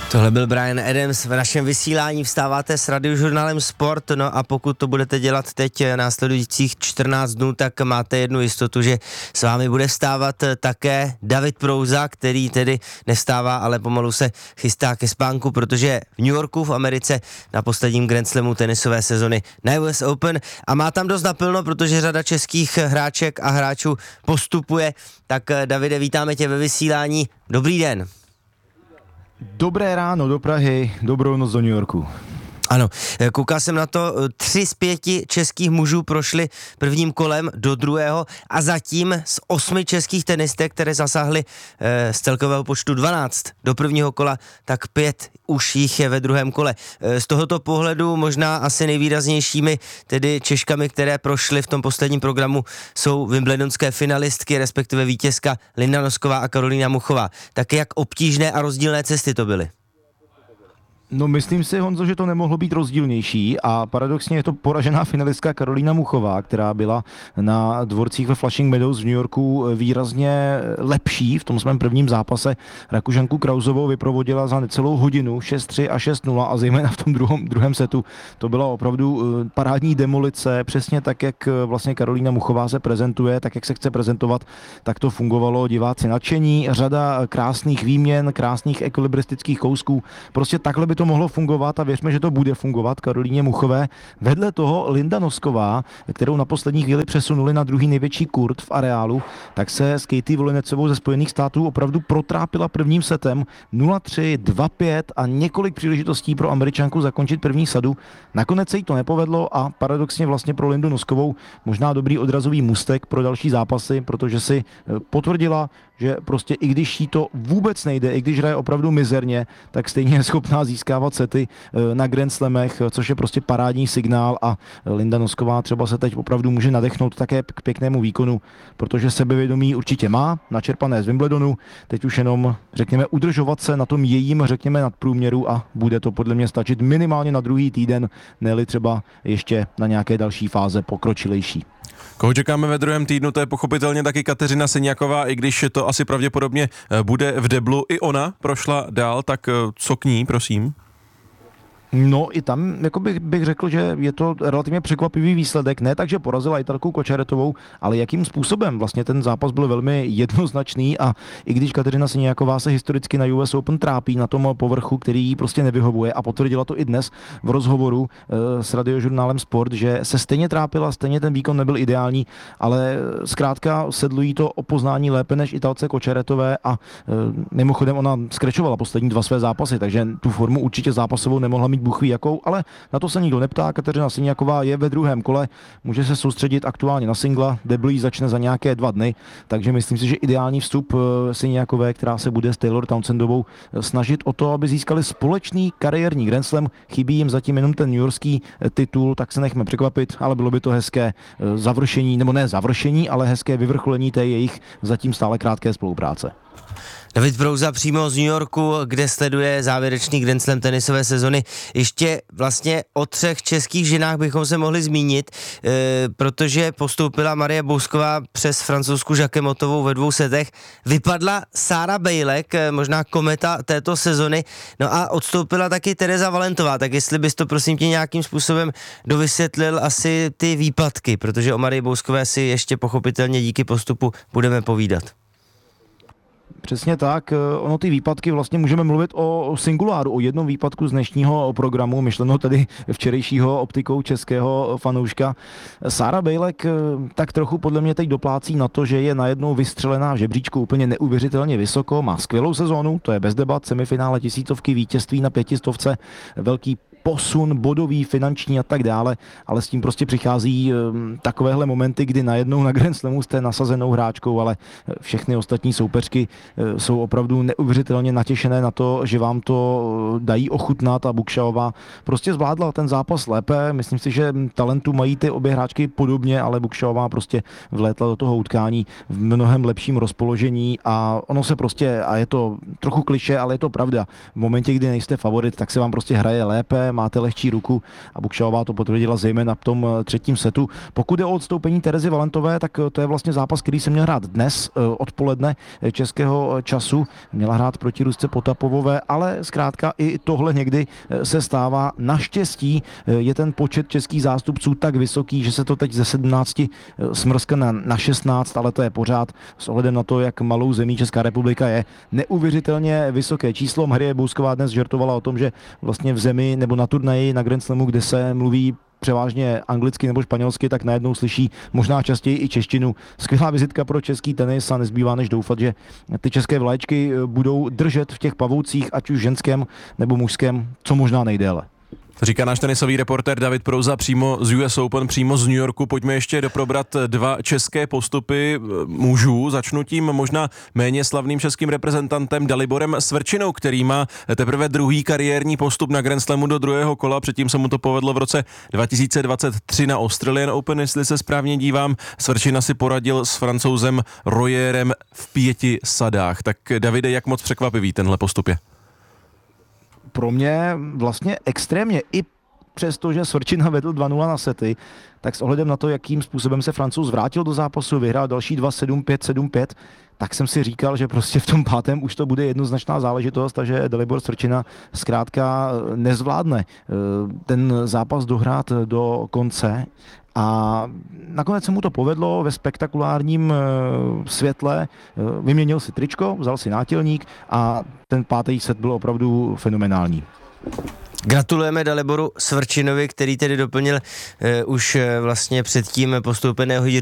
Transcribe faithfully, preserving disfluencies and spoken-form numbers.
Tohle byl Bryan Adams v našem vysílání. Vstáváte s Radiožurnálem Sport, no a pokud to budete dělat teď následujících čtrnáct dnů, tak máte jednu jistotu, že s vámi bude vstávat také David Prouza, který tedy nevstává, ale pomalu se chystá ke spánku, protože v New Yorku v Americe na posledním Grand Slamu tenisové sezony na U S Open a má tam dost naplno, protože řada českých hráček a hráčů postupuje. Tak Davide, vítáme tě ve vysílání. Dobrý den. Dobré ráno do Prahy, dobrou noc do New Yorku. Ano, koukal jsem na to, tři z pěti českých mužů prošli prvním kolem do druhého a zatím z osmi českých tenistek, které zasáhly e, z celkového počtu dvanáct do prvního kola, tak pět už jich je ve druhém kole. E, z tohoto pohledu možná asi nejvýraznějšími, tedy Češkami, které prošly v tom posledním programu, jsou wimbledonské finalistky, respektive vítězka Linda Nosková a Karolína Muchová. Tak jak obtížné a rozdílné cesty to byly? No myslím si, Honzo, že to nemohlo být rozdílnější a paradoxně je to poražená finalistka Karolína Muchová, která byla na dvorcích ve Flushing Meadows v New Yorku výrazně lepší v tom svém prvním zápase. Rakušanku Krausovou vyprovodila za necelou hodinu šest tři a šest nula a zejména v tom druhém, druhém setu to byla opravdu parádní demolice, přesně tak, jak vlastně Karolína Muchová se prezentuje, tak jak se chce prezentovat, tak to fungovalo, diváci nadšení, řada krásných výměn, krásných ekvilibristických kousků, prostě takhle by to mohlo fungovat a věřme, že to bude fungovat Karolíně Muchové. Vedle toho Linda Nosková, kterou na poslední chvíli přesunuli na druhý největší kurt v areálu, tak se s Katie Volinecovou ze Spojených států opravdu protrápila prvním setem nula tři, dva pět a několik příležitostí pro Američanku zakončit první sadu. Nakonec se jí to nepovedlo a paradoxně vlastně pro Lindu Noskovou možná dobrý odrazový můstek pro další zápasy, protože si potvrdila, že prostě i když jí to vůbec nejde, i když hraje opravdu mizerně, tak stejně je schopná získávat sety na Grand Slamech, což je prostě parádní signál a Linda Nosková třeba se teď opravdu může nadechnout také k pěknému výkonu, protože sebevědomí určitě má, načerpané z Wimbledonu, teď už jenom, řekněme, udržovat se na tom jejím, řekněme, nadprůměru a bude to podle mě stačit minimálně na druhý týden, ne-li třeba ještě na nějaké další fáze pokročilejší. Koho čekáme ve druhém týdnu, to je pochopitelně taky Kateřina Siniaková, i když to asi pravděpodobně bude v deblu. I ona prošla dál, tak co k ní, prosím? No i tam jako bych, bych řekl, že je to relativně překvapivý výsledek, ne takže porazila Italku Kočaretovou, ale jakým způsobem. Vlastně ten zápas byl velmi jednoznačný a i když Kateřina Siniaková se historicky na U S Open trápí na tom povrchu, který jí prostě nevyhovuje a potvrdila to i dnes v rozhovoru e, s Radiožurnálem Sport, že se stejně trápila, stejně ten výkon nebyl ideální, ale zkrátka sedlují to o poznání lépe než Italce Kočaretové a e, mimochodem ona skrečovala poslední dva své zápasy, takže tu formu určitě zápasovou nemohla mít bůh ví jakou, ale na to se nikdo neptá. Kateřina Siniaková je ve druhém kole, může se soustředit aktuálně na singla, deblí začne za nějaké dva dny, takže myslím si, že ideální vstup Siniakové, která se bude s Taylor Townsendovou snažit o to, aby získali společný kariérní Grand Slam. Chybí jim zatím jenom ten newyorský titul, tak se nechme překvapit, ale bylo by to hezké završení, nebo ne završení, ale hezké vyvrcholení té jejich zatím stále krátké spolupráce. David Prouza přímo z New Yorku, kde sleduje závěrečný Grand Slam tenisové sezony. Ještě vlastně o třech českých ženách bychom se mohli zmínit, e, protože postoupila Marie Bousková přes francouzsku Jacquemotovou ve dvou setech. Vypadla Sára Bejlek, možná kometa této sezony, no a odstoupila taky Tereza Valentová. Tak jestli bys to prosím tě nějakým způsobem dovysvětlil asi ty výpadky, protože o Marie Bouskové si ještě pochopitelně díky postupu budeme povídat. Přesně tak, ono ty výpadky, vlastně můžeme mluvit o singuláru, o jednom výpadku z dnešního programu, myšleno tedy včerejšího optikou českého fanouška. Sára Bejlek tak trochu podle mě teď doplácí na to, že je najednou vystřelená v žebříčku úplně neuvěřitelně vysoko, má skvělou sezónu, to je bez debat, semifinále tisícovky, vítězství na pětistovce, velký posun bodový, finanční a tak dále, ale s tím prostě přichází um, takovéhle momenty, kdy najednou na Grand Slamu jste nasazenou hráčkou, ale všechny ostatní soupeřky uh, jsou opravdu neuvěřitelně natěšené na to, že vám to uh, dají ochutnat a Bukšaová prostě zvládla ten zápas lépe. Myslím si, že talentu mají ty obě hráčky podobně, ale Bukšaová prostě vlétla do toho utkání v mnohem lepším rozpoložení a ono se prostě, a je to trochu klišé, ale je to pravda, v momentě, kdy nejste favorit, tak se vám prostě hraje lépe, máte lehčí ruku a Bukšalová to potvrdila zejména v tom třetím setu. Pokud je o odstoupení Terezy Valentové, tak to je vlastně zápas, který se měl hrát dnes odpoledne českého času. Měla hrát proti Rusce Potapovové, ale zkrátka i tohle někdy se stává. Naštěstí je ten počet českých zástupců tak vysoký, že se to teď ze sedmnácti smrskne na, na šestnáct, ale to je pořád s ohledem na to, jak malou zemí Česká republika je, neuvěřitelně vysoké číslo. Marie Bousková dnes žertovala o tom, že vlastně v zemi nebo na turnaji na Grand Slamu, kde se mluví převážně anglicky nebo španělsky, tak najednou slyší možná častěji i češtinu. Skvělá vizitka pro český tenis a nezbývá než doufat, že ty české vlaječky budou držet v těch pavoucích, ať už ženském nebo mužském, co možná nejdéle. Říká náš tenisový reportér David Prouza přímo z U S Open, přímo z New Yorku. Pojďme ještě doprobrat dva české postupy mužů. Začnu tím možná méně slavným českým reprezentantem Daliborem Svrčinou, který má teprve druhý kariérní postup na Grand Slamu do druhého kola. Předtím se mu to povedlo v roce dva tisíce dvacet tři na Australian Open, jestli se správně dívám. Svrčina si poradil s Francouzem Royerem v pěti sadách. Tak Davide, jak moc překvapivý tenhle postup je? Pro mě vlastně extrémně, i přesto, že Svrčina vedl dva nula na sety, tak s ohledem na to, jakým způsobem se Francouz vrátil do zápasu, vyhrál další dva sedm pět sedm pět, tak jsem si říkal, že prostě v tom pátém už to bude jednoznačná záležitost, takže Dalibor Svrčina zkrátka nezvládne ten zápas dohrát do konce. A nakonec se mu to povedlo ve spektakulárním světle. Vyměnil si tričko, vzal si nátělník a ten pátý set byl opravdu fenomenální. Gratulujeme Daliboru Svrčinovi, který tedy doplnil uh, už uh, vlastně předtím postoupeného